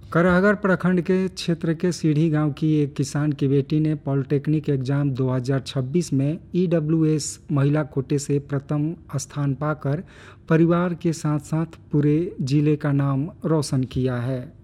करहगर प्रखंड के क्षेत्र के सीढ़ी गांव की एक किसान की बेटी ने पॉलिटेक्निक एग्जाम 2026 में ईडब्ल्यूएस महिला कोटे से प्रथम स्थान पाकर परिवार के साथ साथ पूरे जिले का नाम रोशन किया है।